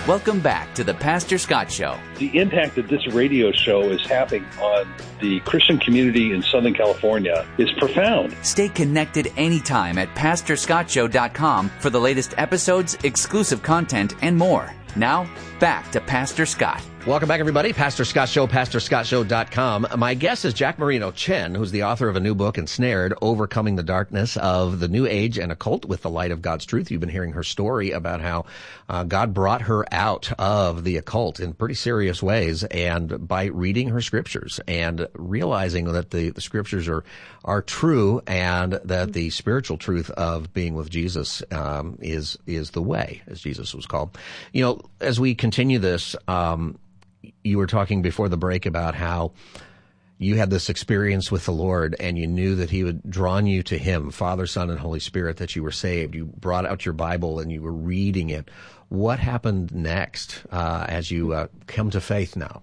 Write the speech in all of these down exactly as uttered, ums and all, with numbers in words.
Welcome back to the Pastor Scott Show. The impact that this radio show is having on the Christian community in Southern California is profound. Stay connected anytime at pastor scott show dot com for the latest episodes, exclusive content, and more. Now, back to Pastor Scott. Welcome back, everybody. Pastor Scott Show, pastor scott show dot com. My guest is Jack Marino Chen, who's the author of a new book, Ensnared, Overcoming the Darkness of the New Age and Occult with the Light of God's Truth. You've been hearing her story about how uh, God brought her out of the occult in pretty serious ways, and by reading her scriptures and realizing that the, the scriptures are, are true, and that the spiritual truth of being with Jesus um, is, is the way, as Jesus was called. You know, as we continue this, um, you were talking before the break about how you had this experience with the Lord, and you knew that he had drawn you to him, Father, Son, and Holy Spirit, that you were saved. You brought out your Bible and you were reading it. What happened next uh, as you uh, come to faith now?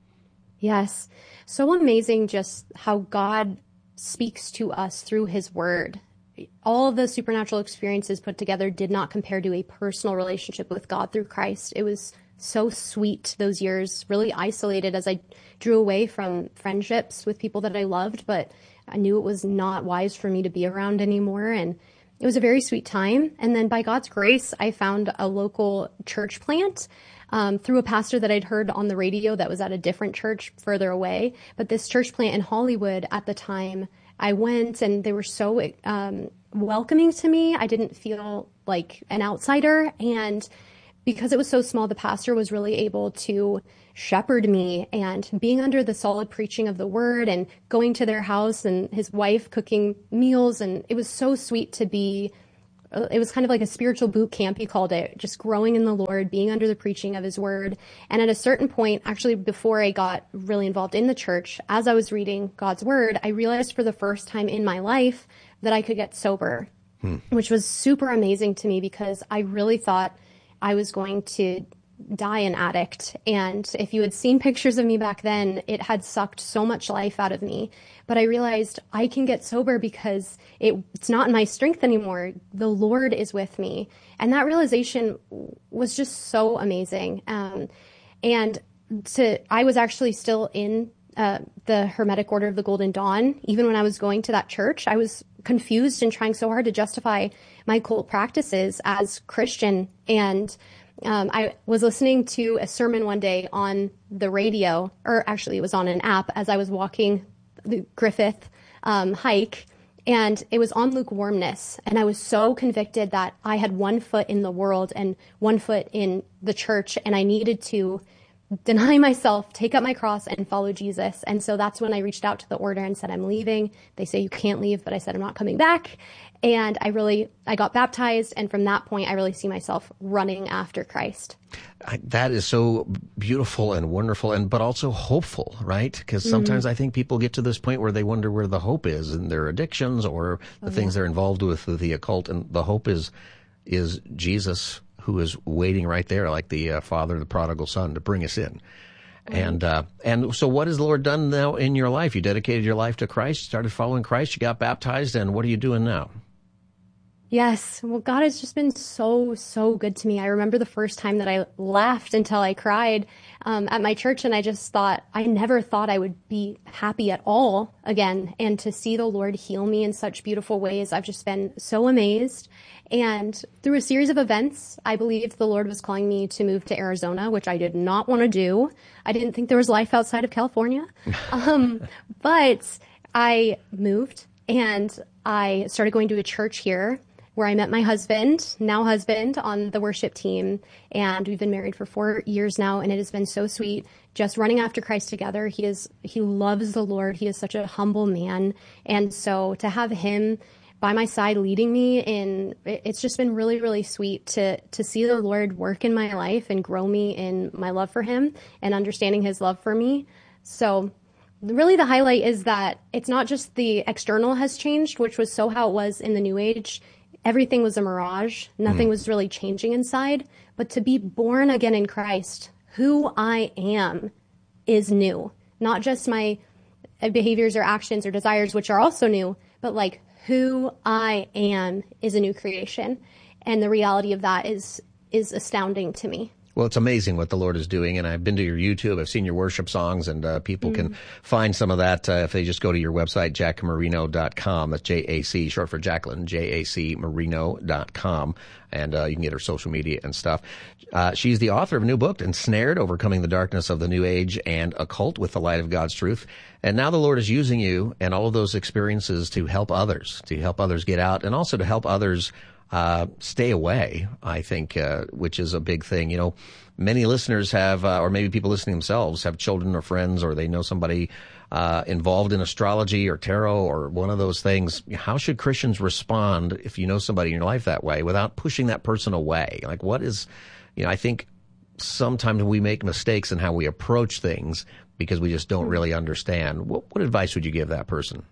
Yes. So amazing just how God speaks to us through his word. All of the supernatural experiences put together did not compare to a personal relationship with God through Christ. It was so sweet those years, really isolated as I drew away from friendships with people that I loved, but I knew it was not wise for me to be around anymore. And it was a very sweet time. And then by God's grace, I found a local church plant um, through a pastor that I'd heard on the radio that was at a different church further away. But this church plant in Hollywood at the time, I went and they were so um, welcoming to me. I didn't feel like an outsider. And because it was so small, the pastor was really able to shepherd me, and being under the solid preaching of the word and going to their house and his wife cooking meals. And it was so sweet to be, it was kind of like a spiritual boot camp, he called it, just growing in the Lord, being under the preaching of his word. And at a certain point, actually before I got really involved in the church, as I was reading God's word, I realized for the first time in my life that I could get sober, hmm. which was super amazing to me because I really thought I was going to die an addict. And if you had seen pictures of me back then, it had sucked so much life out of me. But I realized I can get sober because it, it's not in my strength anymore. The Lord is with me. And that realization was just so amazing. Um, and to, I was actually still in uh, the Hermetic Order of the Golden Dawn. Even when I was going to that church, I was confused and trying so hard to justify my cult practices as Christian. And um, I was listening to a sermon one day on the radio, or actually it was on an app as I was walking the Griffith um, hike, and it was on lukewarmness. And I was so convicted that I had one foot in the world and one foot in the church, and I needed to deny myself, take up my cross, and follow Jesus. And so that's when I reached out to the order and said, I'm leaving. They say you can't leave, but I said, I'm not coming back. And I really, I got baptized. And from that point, I really see myself running after Christ. I, that is so beautiful and wonderful, and but also hopeful, right? Because sometimes mm-hmm. I think people get to this point where they wonder where the hope is in their addictions or the oh, things yeah. they're involved with, with the occult. And the hope is, is Jesus, who is waiting right there, like the uh, father of the prodigal son, to bring us in. Right. And uh, and so what has the Lord done now in your life? You dedicated your life to Christ, started following Christ, you got baptized, and what are you doing now? Yes. Well, God has just been so, so good to me. I remember the first time that I laughed until I cried um, at my church, and I just thought, I never thought I would be happy at all again. And to see the Lord heal me in such beautiful ways, I've just been so amazed. And through a series of events, I believed the Lord was calling me to move to Arizona, which I did not want to do. I didn't think there was life outside of California. um, but I moved, and I started going to a church here, where I met my husband, now husband, on the worship team. And we've been married for four years now, and it has been so sweet just running after Christ together. He is, he loves the Lord. He is such a humble man. And so to have him by my side leading me in, it's just been really, really sweet to, to see the Lord work in my life and grow me in my love for him and understanding his love for me. So really the highlight is that it's not just the external has changed, which was so how it was in the New Age. Everything was a mirage. Nothing mm. was really changing inside. But to be born again in Christ, who I am is new. Not just my behaviors or actions or desires, which are also new, but like who I am is a new creation. And the reality of that is is astounding to me. Well, it's amazing what the Lord is doing, and I've been to your YouTube, I've seen your worship songs, and uh, people mm. can find some of that uh, if they just go to your website, jack marino dot com. That's J A C, short for Jacqueline, J A C marino dot com, and uh, you can get her social media and stuff. Uh, she's the author of a new book, Ensnared, Overcoming the Darkness of the New Age and Occult with the Light of God's Truth. And now the Lord is using you and all of those experiences to help others, to help others get out, and also to help others Uh, stay away, I think, uh, which is a big thing. You know, many listeners have, uh, or maybe people listening themselves have children or friends, or they know somebody uh, involved in astrology or tarot or one of those things. How should Christians respond if you know somebody in your life that way without pushing that person away? Like, what is, you know, I think sometimes we make mistakes in how we approach things because we just don't really understand. What, what advice would you give that person?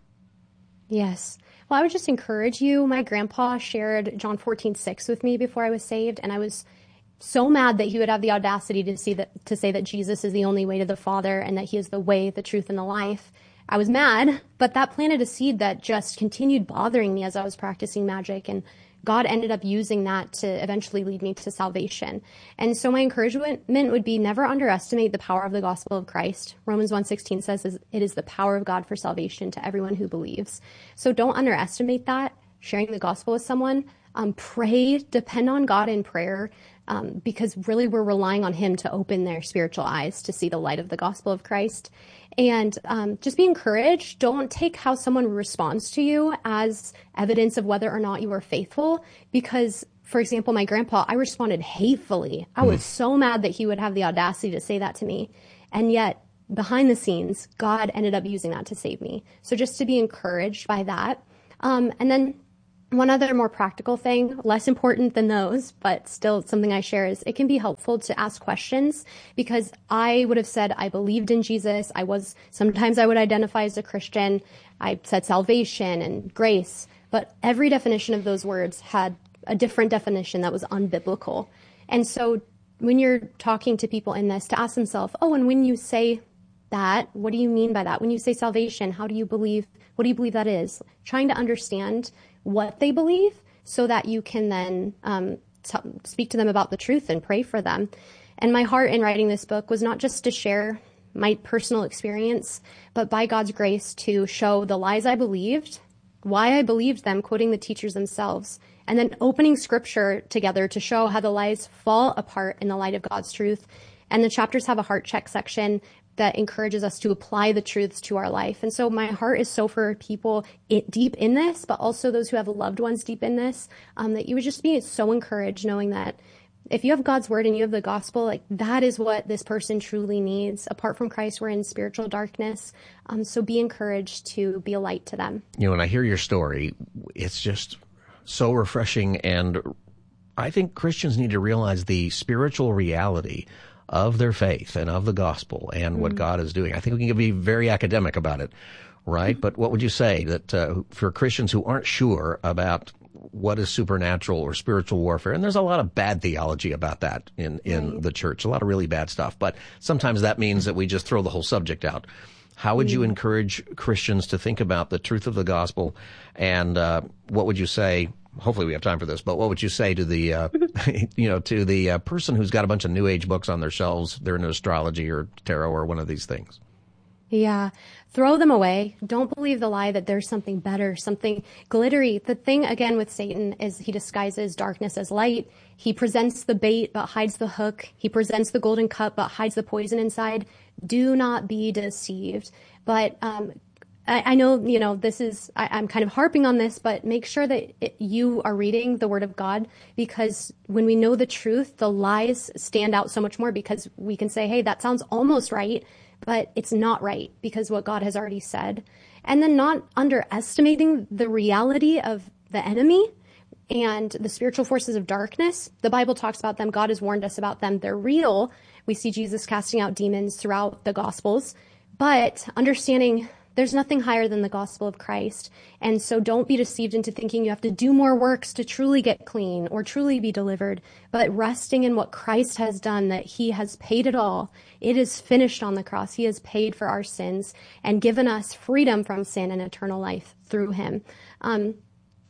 Yes. Well, I would just encourage you. My grandpa shared John fourteen six with me before I was saved, and I was so mad that he would have the audacity to see that to say that Jesus is the only way to the Father and that he is the way, the truth, and the life. I was mad, but that planted a seed that just continued bothering me as I was practicing magic, and God ended up using that to eventually lead me to salvation. And so my encouragement would be never underestimate the power of the gospel of Christ. Romans one sixteen says it is the power of God for salvation to everyone who believes. So don't underestimate that, sharing the gospel with someone. Um, pray, depend on God in prayer, um, because really we're relying on him to open their spiritual eyes to see the light of the gospel of Christ. And um, just be encouraged. Don't take how someone responds to you as evidence of whether or not you are faithful. Because, for example, my grandpa, I responded hatefully. I was so mad that he would have the audacity to say that to me. And yet, behind the scenes, God ended up using that to save me. So just to be encouraged by that. Um, and then one other more practical thing, less important than those, but still something I share, is it can be helpful to ask questions, because I would have said I believed in Jesus. I was, sometimes I would identify as a Christian. I said salvation and grace, but every definition of those words had a different definition that was unbiblical. And so when you're talking to people in this, to ask themselves, oh, and when you say that, what do you mean by that? When you say salvation, how do you believe, what do you believe that is? Trying to understand what they believe so that you can then um, t- speak to them about the truth and pray for them. And my heart in writing this book was not just to share my personal experience, but by God's grace to show the lies I believed, why I believed them, quoting the teachers themselves, and then opening scripture together to show how the lies fall apart in the light of God's truth. And the chapters have a heart check section that encourages us to apply the truths to our life. And so my heart is so for people it, deep in this, but also those who have loved ones deep in this, um, that you would just be so encouraged knowing that if you have God's word and you have the gospel, like that is what this person truly needs. Apart from Christ, we're in spiritual darkness. Um, so be encouraged to be a light to them. You know, when I hear your story, it's just so refreshing. And I think Christians need to realize the spiritual reality of their faith and of the gospel and what mm. God is doing. I think we can be very academic about it, right? Mm. But what would you say that uh, for Christians who aren't sure about what is supernatural or spiritual warfare, and there's a lot of bad theology about that in, in right. the church, a lot of really bad stuff, but sometimes that means that we just throw the whole subject out. How would mm. you encourage Christians to think about the truth of the gospel, and uh, what would you say? Hopefully we have time for this, but what would you say to the, uh, you know, to the uh, person who's got a bunch of New Age books on their shelves, they're into astrology or tarot or one of these things? Yeah. Throw them away. Don't believe the lie that there's something better, something glittery. The thing, again, with Satan is he disguises darkness as light. He presents the bait but hides the hook. He presents the golden cup but hides the poison inside. Do not be deceived. But, um, I know, you know, this is, I, I'm kind of harping on this, but make sure that it, you are reading the Word of God, because when we know the truth, the lies stand out so much more, because we can say, hey, that sounds almost right, but it's not right because what God has already said. And then not underestimating the reality of the enemy and the spiritual forces of darkness. The Bible talks about them. God has warned us about them. They're real. We see Jesus casting out demons throughout the Gospels, but understanding there's nothing higher than the gospel of Christ. And so don't be deceived into thinking you have to do more works to truly get clean or truly be delivered, but resting in what Christ has done, that he has paid it all. It is finished on the cross. He has paid for our sins and given us freedom from sin and eternal life through him. Um,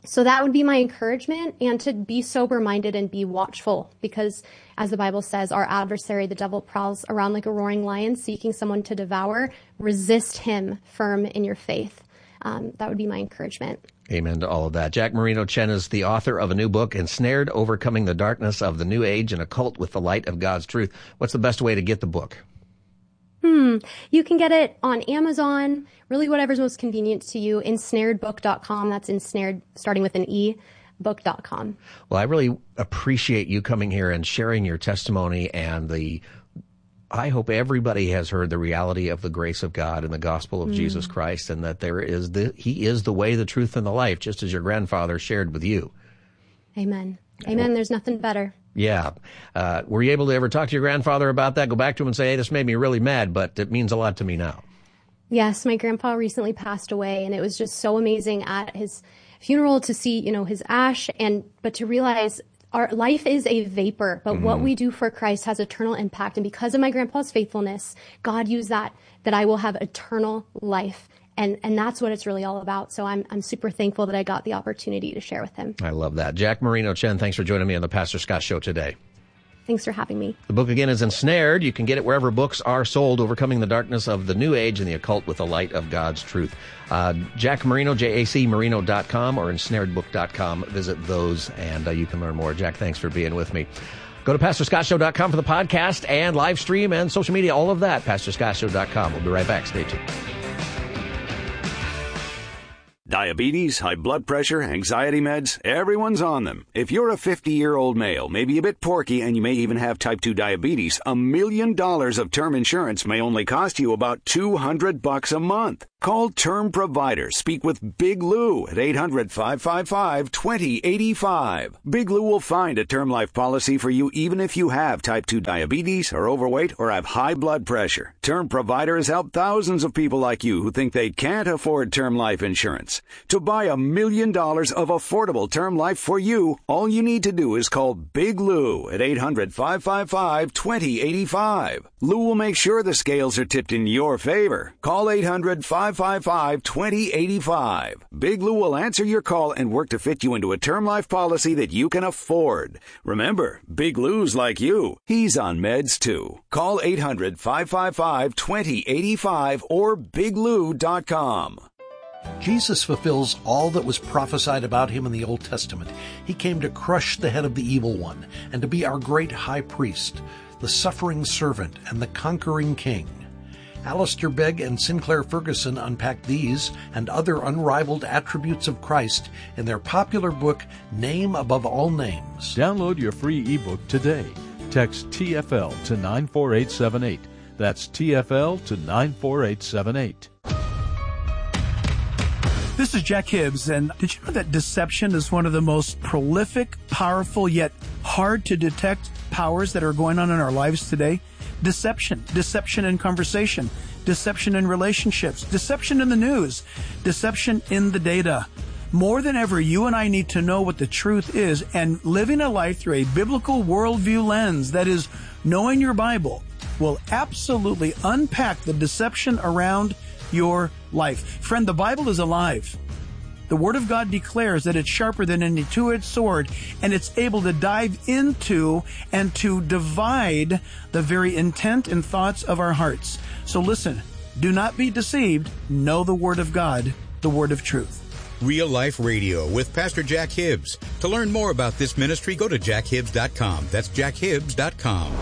So that would be my encouragement, and to be sober-minded and be watchful, because as the Bible says, our adversary, the devil, prowls around like a roaring lion, seeking someone to devour. Resist him firm in your faith. Um, that would be my encouragement. Amen to all of that. Jack Marino Chen is the author of a new book, Ensnared, Overcoming the Darkness of the New Age and Occult with the Light of God's Truth. What's the best way to get the book? Hmm. You can get it on Amazon, really whatever's most convenient to you, ensnared book dot com. That's ensnared, starting with an E, book dot com. Well, I really appreciate you coming here and sharing your testimony, and the I hope everybody has heard the reality of the grace of God and the gospel of mm. Jesus Christ, and that there is the He is the way, the truth, and the life, just as your grandfather shared with you. Amen. Amen. There's nothing better. Yeah. Uh, were you able to ever talk to your grandfather about that? Go back to him and say, hey, this made me really mad, but it means a lot to me now. Yes, my grandpa recently passed away, and it was just so amazing at his funeral to see, you know, his ash, and but to realize our life is a vapor, but mm-hmm. what we do for Christ has eternal impact. And because of my grandpa's faithfulness, God used that, that I will have eternal life. And and that's what it's really all about. So I'm I'm super thankful that I got the opportunity to share with him. I love that. Jack Marino Chen, thanks for joining me on the Pastor Scott Show today. Thanks for having me. The book again is Ensnared. You can get it wherever books are sold, Overcoming the Darkness of the New Age and the Occult with the Light of God's Truth. Uh, Jack Marino, J A C Marino dot com or ensnared book dot com. Visit those and uh, you can learn more. Jack, thanks for being with me. Go to pastor scott show dot com for the podcast and live stream and social media, all of that, pastor scott show dot com. We'll be right back. Stay tuned. Diabetes, high blood pressure, anxiety meds, everyone's on them. If you're a fifty-year-old male, maybe a bit porky, and you may even have type two diabetes, a million dollars of term insurance may only cost you about two hundred bucks a month. Call Term Provider. Speak with Big Lou at eight hundred, five five five, two zero eight five. Big Lou will find a term life policy for you even if you have type two diabetes, are overweight, or have high blood pressure. Term Provider has helped thousands of people like you who think they can't afford term life insurance. To buy a million dollars of affordable term life for you, all you need to do is call Big Lou at eight hundred, five five five, two zero eight five. Lou will make sure the scales are tipped in your favor. Call eight hundred, five five five, two zero eight five. Big Lou will answer your call and work to fit you into a term life policy that you can afford. Remember, Big Lou's like you. He's on meds too. Call eight hundred, five five five, two zero eight five or big lou dot com. Jesus fulfills all that was prophesied about him in the Old Testament. He came to crush the head of the evil one and to be our great high priest, the suffering servant and the conquering king. Alistair Begg and Sinclair Ferguson unpack these and other unrivaled attributes of Christ in their popular book, Name Above All Names. Download your free ebook today. Text T F L to nine four eight seven eight. That's T F L to nine four eight seven eight. This is Jack Hibbs, and did you know that deception is one of the most prolific, powerful, yet hard to detect powers that are going on in our lives today? Deception. Deception in conversation. Deception in relationships. Deception in the news. Deception in the data. More than ever, you and I need to know what the truth is, and living a life through a biblical worldview lens, that is, knowing your Bible, will absolutely unpack the deception around your life. Friend, the Bible is alive. The Word of God declares that it's sharper than any two-edged sword, and it's able to dive into and to divide the very intent and thoughts of our hearts. So listen, do not be deceived. Know the Word of God, the Word of truth. Real Life Radio with Pastor Jack Hibbs. To learn more about this ministry, go to jack hibbs dot com. That's jack hibbs dot com.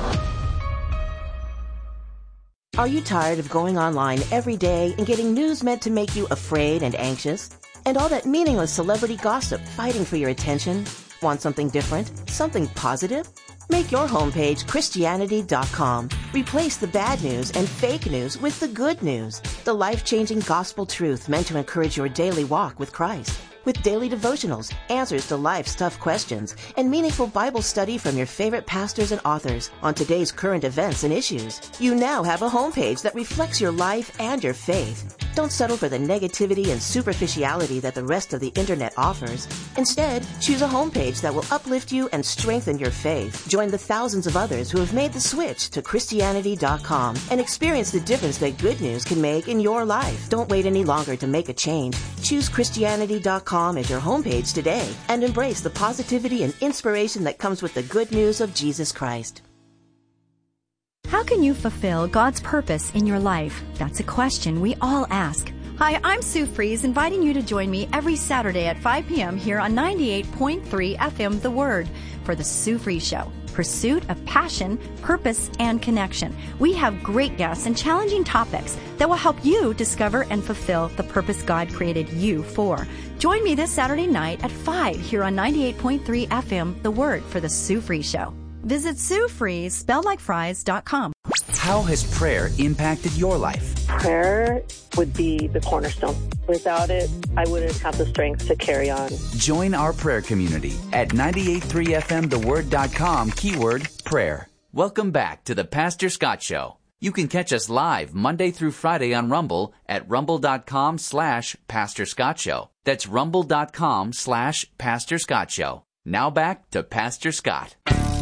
Are you tired of going online every day and getting news meant to make you afraid and anxious? And all that meaningless celebrity gossip fighting for your attention? Want something different? Something positive? Make your homepage Christianity dot com. Replace the bad news and fake news with the good news. The life-changing gospel truth meant to encourage your daily walk with Christ. With daily devotionals, answers to life's tough questions, and meaningful Bible study from your favorite pastors and authors on today's current events and issues. You now have a homepage that reflects your life and your faith. Don't settle for the negativity and superficiality that the rest of the internet offers. Instead, choose a homepage that will uplift you and strengthen your faith. Join the thousands of others who have made the switch to Christianity dot com and experience the difference that good news can make in your life. Don't wait any longer to make a change. Choose Christianity dot com as your homepage today and embrace the positivity and inspiration that comes with the good news of Jesus Christ. How can you fulfill God's purpose in your life? That's a question we all ask. Hi, I'm Sue Fries, inviting you to join me every Saturday at five p.m. here on ninety-eight point three F M The Word for The Sue Fries Show. Pursuit of passion, purpose, and connection. We have great guests and challenging topics that will help you discover and fulfill the purpose God created you for. Join me this Saturday night at five here on ninety-eight point three F M The Word for The Sue Fries Show. Visit Sue Fries, spelled like fries, dot com. How has prayer impacted your life? Prayer would be the cornerstone. Without it, I wouldn't have the strength to carry on. Join our prayer community at ninety-eight point three F M the word dot com, keyword prayer. Welcome back to the Pastor Scott Show. You can catch us live Monday through Friday on Rumble at rumble.com slash Pastor Scott Show. That's rumble.com slash Pastor Scott Show. Now back to Pastor Scott.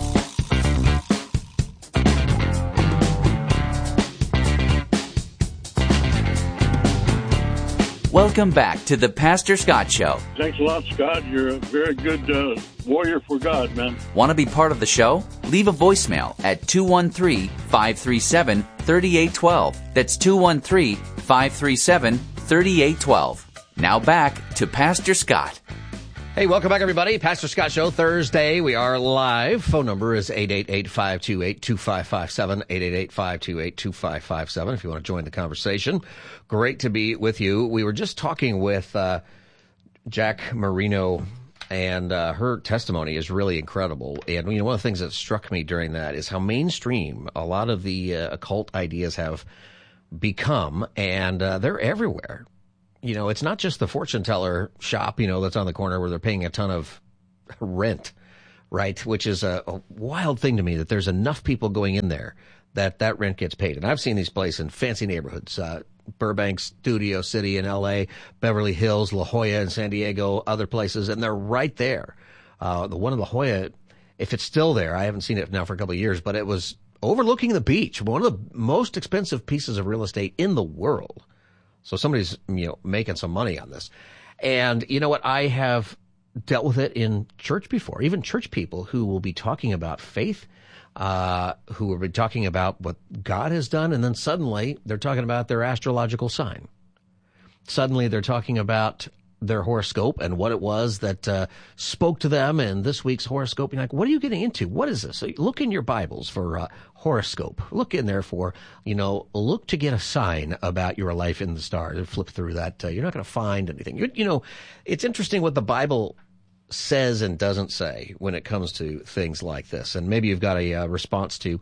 Welcome back to the Pastor Scott Show. Thanks a lot, Scott. You're a very good uh, warrior for God, man. Want to be part of the show? Leave a voicemail at two one three, five three seven, three eight one two. That's two one three, five three seven, three eight one two. Now back to Pastor Scott. Hey, welcome back, everybody. Pastor Scott Show, Thursday. We are live. Phone number is eight eight eight, five two eight, two five five seven, eight eight eight, five two eight, two five five seven if you want to join the conversation. Great to be with you. We were just talking with uh, Jack Marino, and uh, her testimony is really incredible. And you know, one of the things that struck me during that is how mainstream a lot of the uh, occult ideas have become, and uh, they're everywhere. You know, it's not just the fortune teller shop, you know, that's on the corner where they're paying a ton of rent, right? Which is a, a wild thing to me, that there's enough people going in there that that rent gets paid. And I've seen these places in fancy neighborhoods, uh, Burbank, Studio City in L A, Beverly Hills, La Jolla in San Diego, other places, and they're right there. Uh, the one in La Jolla, if it's still there, I haven't seen it now for a couple of years, but it was overlooking the beach, one of the most expensive pieces of real estate in the world. So somebody's, you know, making some money on this. And you know what? I have dealt with it in church before, even church people who will be talking about faith, uh, who will be talking about what God has done. And then suddenly they're talking about their astrological sign. Suddenly they're talking about their horoscope and what it was that uh, spoke to them in this week's horoscope. You're like, what are you getting into? What is this? So look in your Bibles for uh, horoscope. Look in there for, you know, look to get a sign about your life in the stars. And flip through that. Uh, you're not going to find anything. You, you know, it's interesting what the Bible says and doesn't say when it comes to things like this. And maybe you've got a uh, response to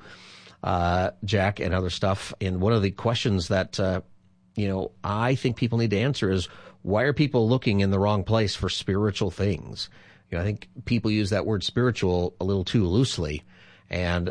uh, Jack and other stuff. And one of the questions that, uh, you know, I think people need to answer is, why are people looking in the wrong place for spiritual things? You know, I think people use that word spiritual a little too loosely. And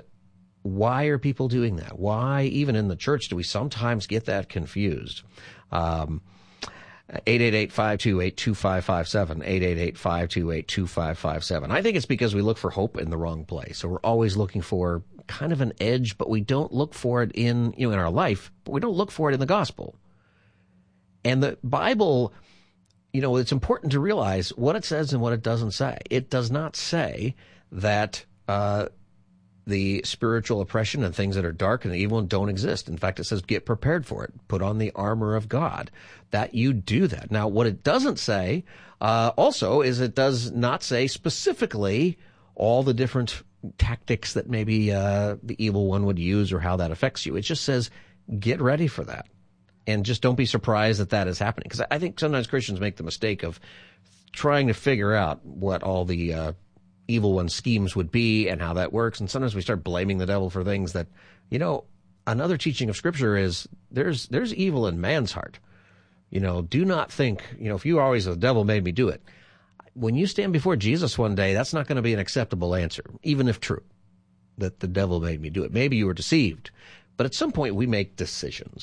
why are people doing that? Why, even in the church, do we sometimes get that confused? Um, eight eight eight, five two eight, two five five seven, eight eight eight, five two eight, two five five seven. I think it's because we look for hope in the wrong place. So we're always looking for kind of an edge, but we don't look for it in, you know, in our life, but we don't look for it in the gospel. And the Bible, you know, it's important to realize what it says and what it doesn't say. It does not say that uh, the spiritual oppression and things that are dark and evil don't exist. In fact, it says get prepared for it. Put on the armor of God, that you do that. Now, what it doesn't say uh, also is it does not say specifically all the different tactics that maybe uh, the evil one would use or how that affects you. It just says get ready for that. And just don't be surprised that that is happening. Because I think sometimes Christians make the mistake of trying to figure out what all the uh, evil one schemes would be and how that works. And sometimes we start blaming the devil for things that, you know, another teaching of Scripture is there's there's evil in man's heart. You know, do not think, you know, if you always, the devil made me do it. When you stand before Jesus one day, that's not going to be an acceptable answer, even if true, that the devil made me do it. Maybe you were deceived. But at some point we make decisions.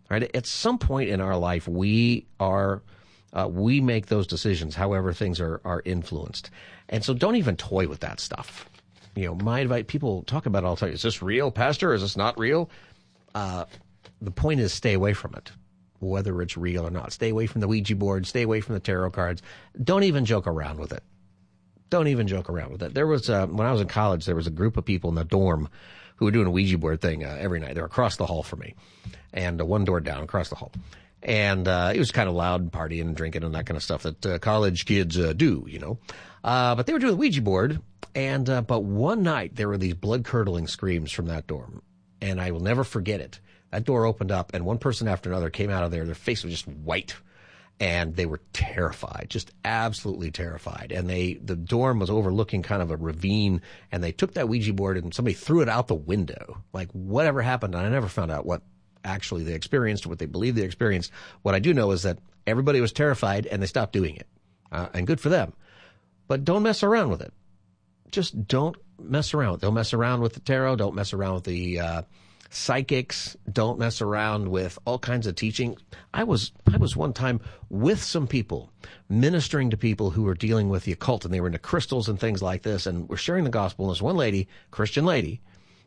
Right? At some point in our life, we are uh, we make those decisions, however things are are influenced. And so don't even toy with that stuff. You know, my advice, people talk about it all the time. Is this real, Pastor? Is this not real? Uh, the point is stay away from it, whether it's real or not. Stay away from the Ouija board. Stay away from the tarot cards. Don't even joke around with it. Don't even joke around with it. There was, uh, when I was in college, there was a group of people in the dorm who were doing a Ouija board thing uh, every night. They were across the hall from me, and uh, one door down across the hall. And uh, it was kind of loud, partying and drinking and that kind of stuff that uh, college kids uh, do, you know. Uh, but they were doing the Ouija board, and uh, but one night there were these blood-curdling screams from that dorm, and I will never forget it. That door opened up, and one person after another came out of there. Their face was just white. And they were terrified, just absolutely terrified. And they, the dorm was overlooking kind of a ravine, and they took that Ouija board and somebody threw it out the window. Like, whatever happened, and I never found out what actually they experienced, what they believed they experienced. What I do know is that everybody was terrified, and they stopped doing it. Uh, and good for them. But don't mess around with it. Just don't mess around. Don't mess around with the tarot. Don't mess around with the uh psychics. Don't mess around with all kinds of teaching. I was I was one time with some people ministering to people who were dealing with the occult, and they were into crystals and things like this, and we're sharing the gospel. And this one lady, Christian lady,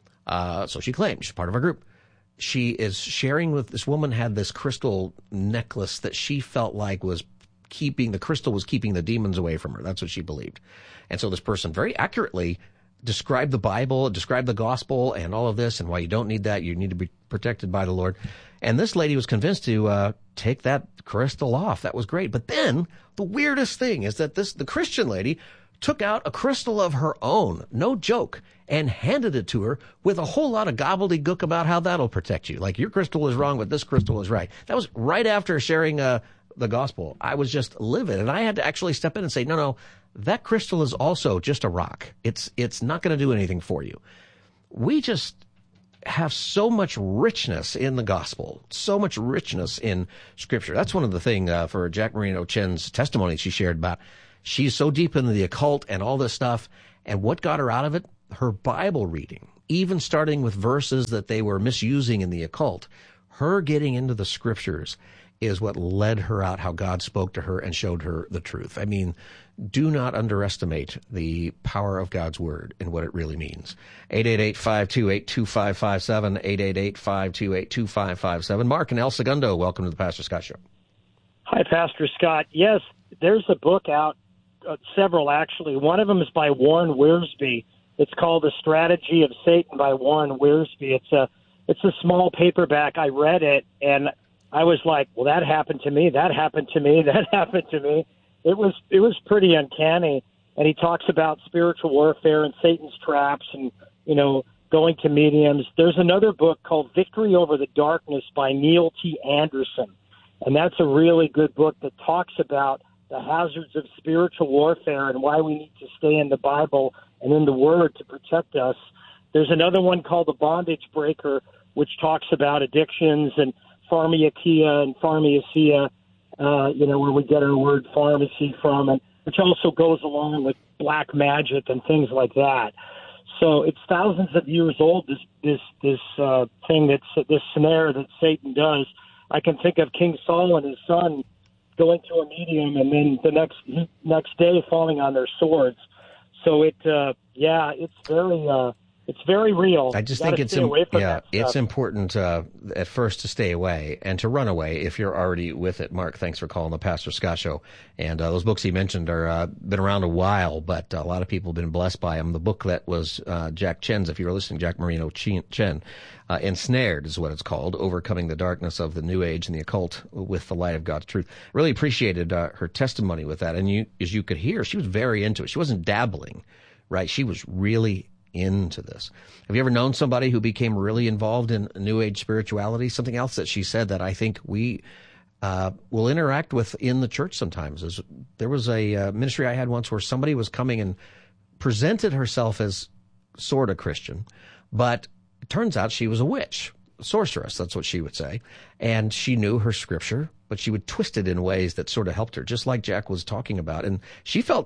uh, so she claimed, she's part of our group. She is sharing with this woman had this crystal necklace that she felt like was keeping the crystal was keeping the demons away from her. That's what she believed. And so this person very accurately describe the Bible, describe the gospel and all of this, and why you don't need that. You need to be protected by the Lord. And this lady was convinced to uh, take that crystal off. That was great. But then the weirdest thing is that this the Christian lady took out a crystal of her own, no joke, and handed it to her with a whole lot of gobbledygook about how that'll protect you. Like, your crystal is wrong, but this crystal is right. That was right after sharing uh, the gospel. I was just livid, and I had to actually step in and say, no, no, that crystal is also just a rock. It's it's not going to do anything for you. We just have so much richness in the gospel, so much richness in Scripture. That's one of the things uh, for Jack Marino Chen's testimony she shared about. She's so deep into the occult and all this stuff, and what got her out of it? Her Bible reading, even starting with verses that they were misusing in the occult. Her getting into the Scriptures is what led her out, how God spoke to her and showed her the truth. I mean, do not underestimate the power of God's Word and what it really means. eight eight eight, five two eight, two five five seven, eight eight eight, five two eight, two five five seven. Mark in El Segundo, welcome to the Pastor Scott Show. Hi, Pastor Scott. Yes, there's a book out, uh, several actually. One of them is by Warren Wiersbe. It's called The Strategy of Satan by Warren Wiersbe. It's a, it's a small paperback. I read it, and I was like, well, that happened to me, that happened to me, that happened to me. It was it was pretty uncanny. And he talks about spiritual warfare and Satan's traps and, you know, going to mediums. There's another book called Victory Over the Darkness by Neil T. Anderson. And that's a really good book that talks about the hazards of spiritual warfare and why we need to stay in the Bible and in the Word to protect us. There's another one called The Bondage Breaker, which talks about addictions and pharmakeia and pharmacia, uh, you know, where we get our word pharmacy from, and which also goes along with black magic and things like that. So it's thousands of years old, this this this uh, thing, that's this snare that Satan does. I can think of King Saul and his son going to a medium and then the next next day falling on their swords. So it, uh, yeah, it's very... Uh, It's very real. I just you think it's Im- yeah, it's important uh, at first to stay away and to run away if you're already with it. Mark, thanks for calling the Pastor Scott Show. And uh, those books he mentioned are uh, been around a while, but a lot of people have been blessed by them. The book that was uh, Jack Chen's, if you were listening, Jack Marino Chen, uh, Ensnared is what it's called, Overcoming the Darkness of the New Age and the Occult with the Light of God's Truth. Really appreciated uh, her testimony with that. And you, as you could hear, she was very into it. She wasn't dabbling, right? She was really into this. Have you ever known somebody who became really involved in New Age spirituality? Something else that she said that I think we uh, will interact with in the church sometimes is there was a uh, ministry I had once where somebody was coming and presented herself as sort of Christian, but it turns out she was a witch, a sorceress, that's what she would say, and she knew her scripture, but she would twist it in ways that sort of helped her, just like Jack was talking about, and she felt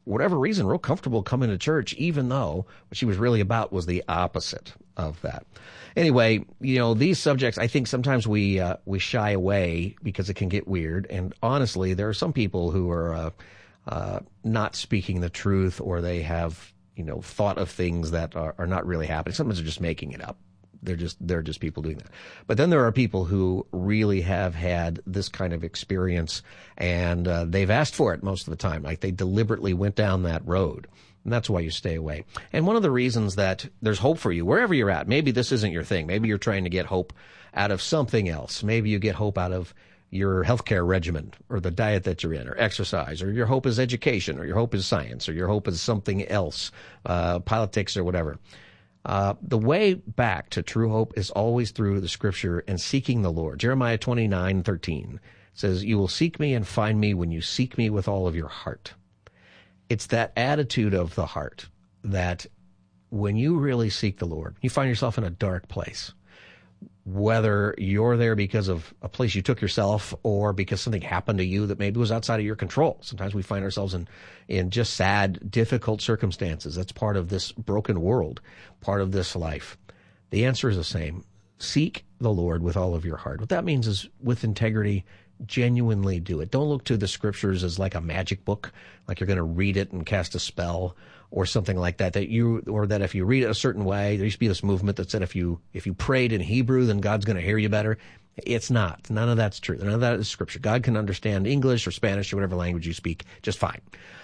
whatever reason, real comfortable coming to church, even though what she was really about was the opposite of that. Anyway, you know, these subjects, I think sometimes we uh, we shy away because it can get weird. And honestly, there are some people who are uh, uh, not speaking the truth, or they have, you know, thought of things that are, are not really happening. Sometimes they're just making it up. They're just they're just people doing that. But then there are people who really have had this kind of experience, and uh, they've asked for it most of the time. Like they deliberately went down that road. And that's why you stay away. And one of the reasons that there's hope for you, wherever you're at, maybe this isn't your thing. Maybe you're trying to get hope out of something else. Maybe you get hope out of your healthcare regimen, or the diet that you're in, or exercise, or your hope is education, or your hope is science, or your hope is something else, uh, politics, or whatever. Uh, the way back to true hope is always through the Scripture and seeking the Lord. Jeremiah twenty-nine thirteen says, "You will seek me and find me when you seek me with all of your heart." It's that attitude of the heart that when you really seek the Lord, you find yourself in a dark place. Whether you're there because of a place you took yourself, or because something happened to you that maybe was outside of your control. Sometimes we find ourselves in, in just sad, difficult circumstances. That's part of this broken world, part of this life. The answer is the same. Seek the Lord with all of your heart. What that means is with integrity, genuinely do it. Don't look to the Scriptures as like a magic book, like you're going to read it and cast a spell or something like that, that you, or that if you read it a certain way, there used to be this movement that said if you, if you prayed in Hebrew, then God's going to hear you better. It's not. None of that's true. None of that is Scripture. God can understand English or Spanish or whatever language you speak just fine.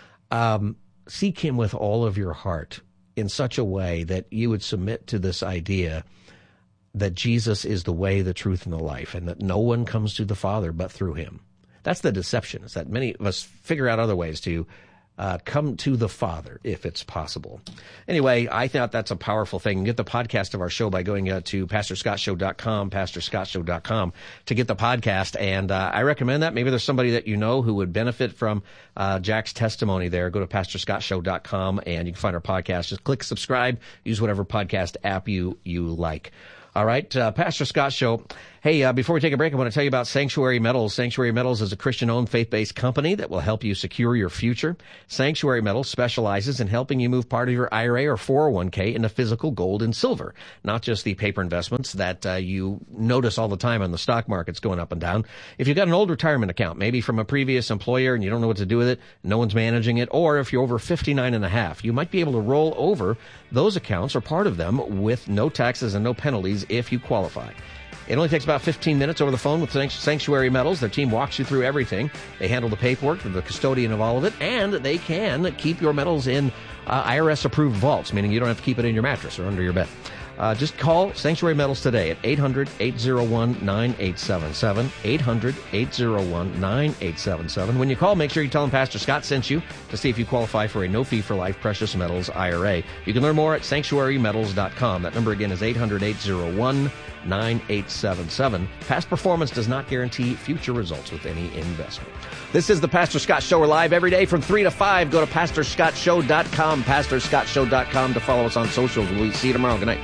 Um, seek Him with all of your heart in such a way that you would submit to this idea that Jesus is the way, the truth, and the life, and that no one comes to the Father but through Him. That's the deception, is that many of us figure out other ways to uh, come to the Father, if it's possible. Anyway, I thought that's a powerful thing. You can get the podcast of our show by going uh, to pastor scott show dot com, pastor scott show dot com, to get the podcast. And uh, I recommend that. Maybe there's somebody that you know who would benefit from uh, Jack's testimony there. Go to pastor scott show dot com, and you can find our podcast. Just click subscribe. Use whatever podcast app you, you like. All right, uh, Pastor Scott Show. Hey, uh, before we take a break, I want to tell you about Sanctuary Metals. Sanctuary Metals is a Christian-owned, faith-based company that will help you secure your future. Sanctuary Metals specializes in helping you move part of your I R A or four oh one k into physical gold and silver, not just the paper investments that uh, you notice all the time on the stock markets going up and down. If you've got an old retirement account, maybe from a previous employer, and you don't know what to do with it, no one's managing it, or if you're over fifty-nine and a half, you might be able to roll over those accounts or part of them with no taxes and no penalties if you qualify. It only takes about fifteen minutes over the phone with Sanctuary Metals. Their team walks you through everything. They handle the paperwork, they're the custodian of all of it, and they can keep your metals in uh, I R S-approved vaults, meaning you don't have to keep it in your mattress or under your bed. Uh, just call Sanctuary Metals today at eight hundred, eight oh one, nine eight seven seven, eight hundred, eight oh one, nine eight seven seven. When you call, make sure you tell them Pastor Scott sent you to see if you qualify for a no-fee-for-life precious metals I R A. You can learn more at sanctuary metals dot com. That number again is eight hundred, eight oh one, nine eight seven seven. Past performance does not guarantee future results with any investment. This is the Pastor Scott Show. We're live every day from three to five. Go to pastor scott show dot com, pastor scott show dot com to follow us on socials. We'll see you tomorrow. Good night.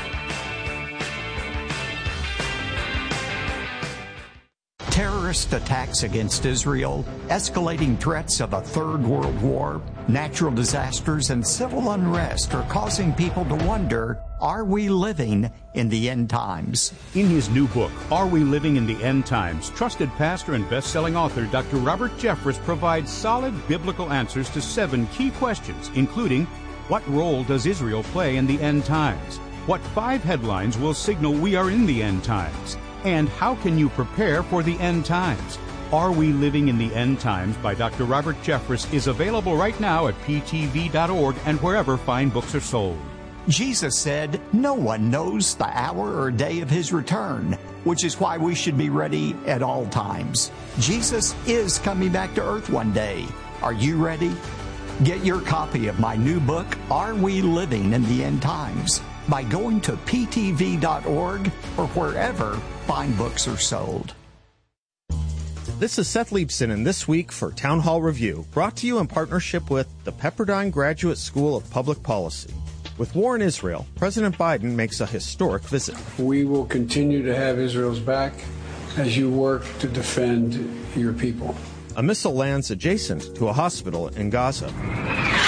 Terrorist attacks against Israel, escalating threats of a third world war, natural disasters, and civil unrest are causing people to wonder, are we living in the end times? In his new book, Are We Living in the End Times?, trusted pastor and best-selling author Doctor Robert Jeffress provides solid biblical answers to seven key questions, including, what role does Israel play in the end times? What five headlines will signal we are in the end times? And how can you prepare for the end times? Are We Living in the End Times by Doctor Robert Jeffress is available right now at p t v dot org and wherever fine books are sold. Jesus said, no one knows the hour or day of his return, which is why we should be ready at all times. Jesus is coming back to earth one day. Are you ready? Get your copy of my new book, Are We Living in the End Times, by going to p t v dot org or wherever fine books are sold. This is Seth Leibson, and this week for Town Hall Review, brought to you in partnership with the Pepperdine Graduate School of Public Policy. With war in Israel, President Biden makes a historic visit. We will continue to have Israel's back as you work to defend your people. A missile lands adjacent to a hospital in Gaza.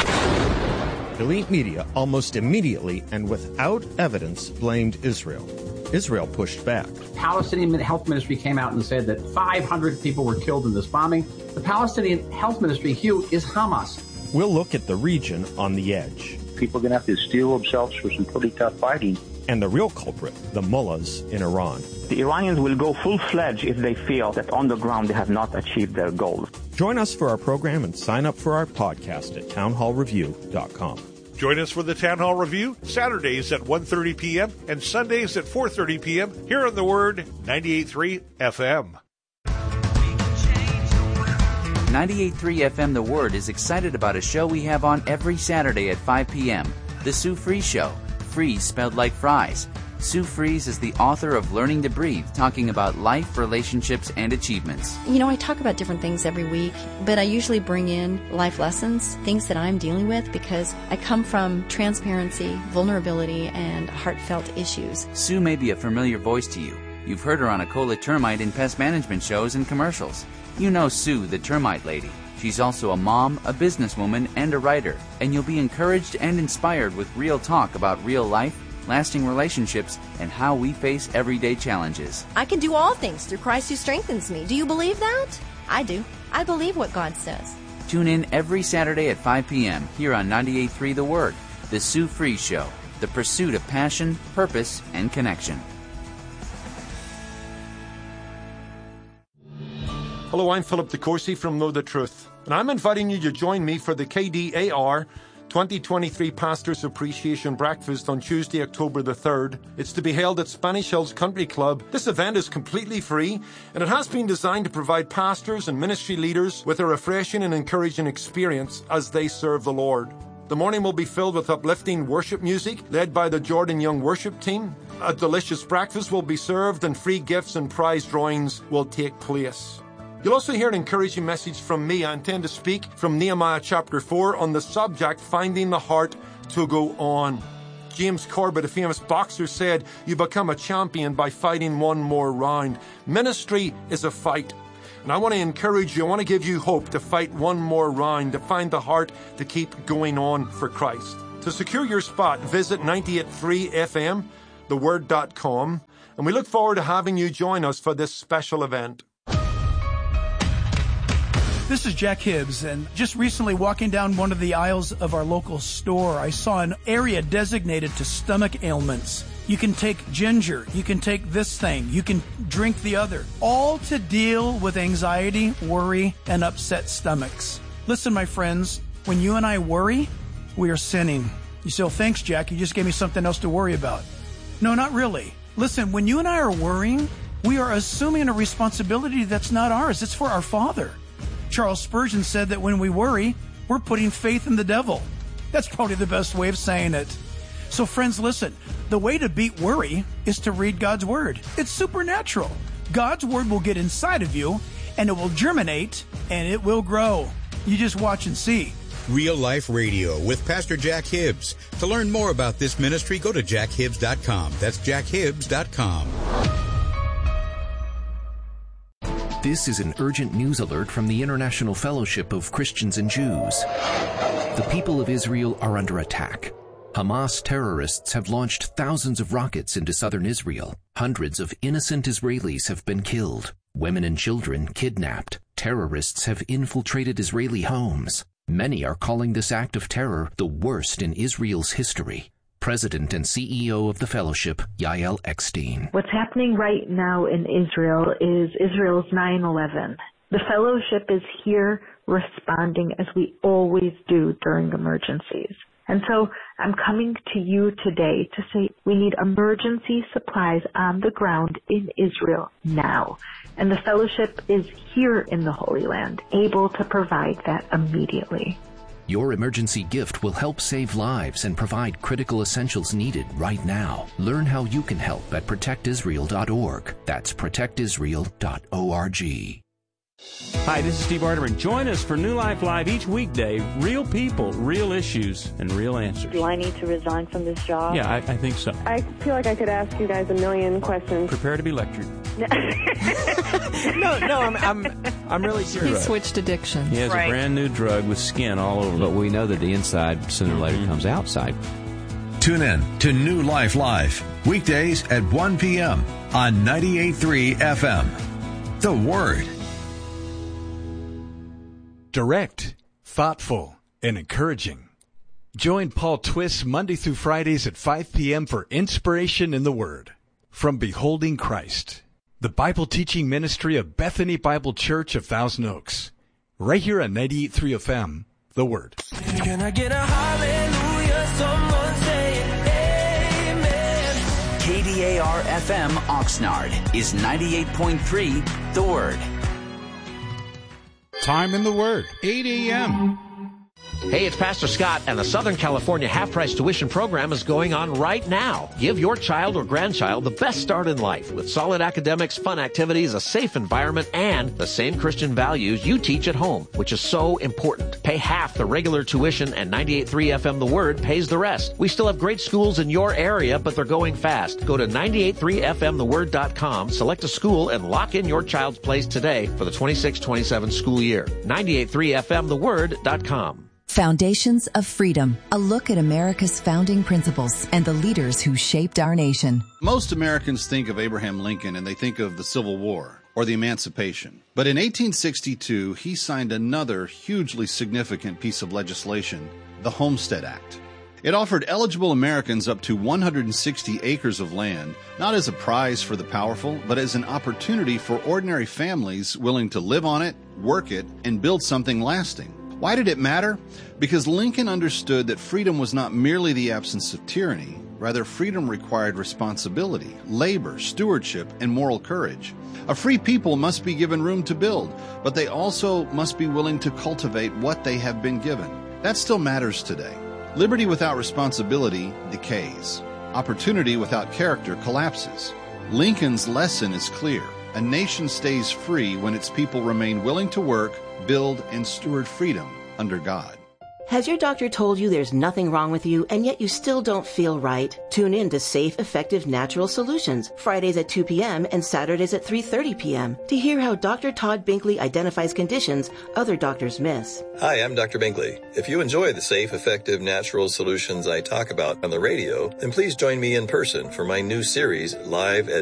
Elite Media almost immediately and without evidence blamed Israel. Israel pushed back. Palestinian Health Ministry came out and said that five hundred people were killed in this bombing. The Palestinian Health Ministry, Hugh, is Hamas. We'll look at the region on the edge. People are going to have to steel themselves for some pretty tough fighting. And the real culprit, the mullahs in Iran. The Iranians will go full-fledged if they feel that on the ground they have not achieved their goals. Join us for our program and sign up for our podcast at town hall review dot com. Join us for the Town Hall Review, Saturdays at one thirty p.m. and Sundays at four thirty p.m. here on The Word, ninety-eight point three F M. ninety-eight point three F M The Word is excited about a show we have on every Saturday at five p.m. The Sue Fries Show. Fries spelled like fries. Sue Fries is the author of Learning to Breathe, talking about life, relationships, and achievements. You know, I talk about different things every week, but I usually bring in life lessons, things that I'm dealing with, because I come from transparency, vulnerability, and heartfelt issues. Sue may be a familiar voice to you. You've heard her on Akola Termite in pest management shows and commercials. You know Sue, the termite lady. She's also a mom, a businesswoman, and a writer. And you'll be encouraged and inspired with real talk about real life, lasting relationships, and how we face everyday challenges. I can do all things through Christ who strengthens me. Do you believe that? I do. I believe what God says. Tune in every Saturday at five p.m. here on ninety-eight point three The Word, The Sue Fries Show, the pursuit of passion, purpose, and connection. Hello, I'm Philip DeCourcy from Know the Truth, and I'm inviting you to join me for the K D A R twenty twenty-three Pastors Appreciation Breakfast on Tuesday, October the third. It's to be held at Spanish Hills Country Club. This event is completely free, and it has been designed to provide pastors and ministry leaders with a refreshing and encouraging experience as they serve the Lord. The morning will be filled with uplifting worship music led by the Jordan Young worship team. A delicious breakfast will be served, and free gifts and prize drawings will take place. You'll also hear an encouraging message from me. I intend to speak from Nehemiah chapter four on the subject, Finding the Heart to Go On. James Corbett, a famous boxer, said, "You become a champion by fighting one more round." Ministry is a fight. And I want to encourage you, I want to give you hope to fight one more round, to find the heart to keep going on for Christ. To secure your spot, visit ninety-eight point three F M, the word dot com, and we look forward to having you join us for this special event. This is Jack Hibbs, and just recently walking down one of the aisles of our local store, I saw an area designated to stomach ailments. You can take ginger, you can take this thing, you can drink the other, all to deal with anxiety, worry, and upset stomachs. Listen, my friends, when you and I worry, we are sinning. You say, "Oh, thanks, Jack, you just gave me something else to worry about." No, not really. Listen, when you and I are worrying, we are assuming a responsibility that's not ours. It's for our Father. Charles Spurgeon said that when we worry, we're putting faith in the devil. That's probably the best way of saying it. So friends, listen, the way to beat worry is to read God's Word. It's supernatural. God's Word will get inside of you, and it will germinate, and it will grow. You just watch and see. Real Life Radio with Pastor Jack Hibbs. To learn more about this ministry, go to jack hibbs dot com. That's jack hibbs dot com. This is an urgent news alert from the International Fellowship of Christians and Jews. The people of Israel are under attack. Hamas terrorists have launched thousands of rockets into southern Israel. Hundreds of innocent Israelis have been killed. Women and children kidnapped. Terrorists have infiltrated Israeli homes. Many are calling this act of terror the worst in Israel's history. President and C E O of the Fellowship, Yael Eckstein. What's happening right now in Israel is Israel's nine eleven. The Fellowship is here responding as we always do during emergencies. And so I'm coming to you today to say we need emergency supplies on the ground in Israel now. And the Fellowship is here in the Holy Land, able to provide that immediately. Your emergency gift will help save lives and provide critical essentials needed right now. Learn how you can help at protect israel dot org. That's protect israel dot org. Hi, this is Steve Arterman. Join us for New Life Live each weekday. Real people, real issues, and real answers. Do I need to resign from this job? Yeah, I, I think so. I feel like I could ask you guys a million questions. Prepare to be lectured. no, no, I'm, I'm, I'm really serious. He switched addictions. He has right. a brand new drug with skin all over it. But we know that the inside sooner or later mm-hmm. comes outside. Tune in to New Life Live, weekdays at one p.m. on ninety-eight point three F M. The Word. Direct, thoughtful, and encouraging. Join Paul Twist Monday through Fridays at five p.m. for Inspiration in the Word. From Beholding Christ, the Bible teaching ministry of Bethany Bible Church of Thousand Oaks. Right here on ninety-eight point three F M, The Word. Can I get a hallelujah? Someone say amen. K D A R F M Oxnard is ninety-eight point three The Word. Time in the Word, eight a.m. Hey, it's Pastor Scott, and the Southern California half-price tuition program is going on right now. Give your child or grandchild the best start in life with solid academics, fun activities, a safe environment, and the same Christian values you teach at home, which is so important. Pay half the regular tuition, and ninety-eight point three F M The Word pays the rest. We still have great schools in your area, but they're going fast. Go to ninety-eight point three F M the word dot com, select a school, and lock in your child's place today for the twenty-six twenty-seven school year. ninety-eight point three F M the word dot com. Foundations of Freedom, a look at America's founding principles and the leaders who shaped our nation. Most Americans think of Abraham Lincoln and they think of the Civil War or the Emancipation. But in eighteen sixty-two, he signed another hugely significant piece of legislation, the Homestead Act. It offered eligible Americans up to one hundred sixty acres of land, not as a prize for the powerful, but as an opportunity for ordinary families willing to live on it, work it, and build something lasting. Why did it matter? Because Lincoln understood that freedom was not merely the absence of tyranny. Rather, freedom required responsibility, labor, stewardship, and moral courage. A free people must be given room to build, but they also must be willing to cultivate what they have been given. That still matters today. Liberty without responsibility decays. Opportunity without character collapses. Lincoln's lesson is clear. A nation stays free when its people remain willing to work, build, and steward freedom under God. Has your doctor told you there's nothing wrong with you and yet you still don't feel right? Tune in to Safe, Effective Natural Solutions, Fridays at two p.m. and Saturdays at three thirty p.m. to hear how Doctor Todd Binkley identifies conditions other doctors miss. Hi, I'm Doctor Binkley. If you enjoy the safe, effective, natural solutions I talk about on the radio, then please join me in person for my new series, Live at